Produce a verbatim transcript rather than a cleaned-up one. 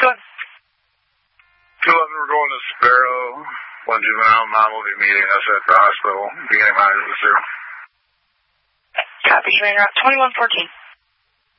Go ahead. two eleven, we're going to Sparrow. One juvenile, mom will be meeting us at the hospital beginning of zero. Copy, you in route twenty-one fourteen.